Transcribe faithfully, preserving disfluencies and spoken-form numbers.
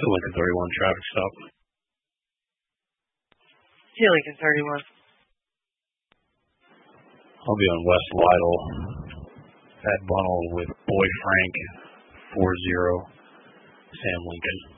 The Lincoln thirty-one traffic stop. Yeah, Lincoln thirty-one. I'll be on West Lytle at Bunnell with Boy Frank four zero Sam Lincoln.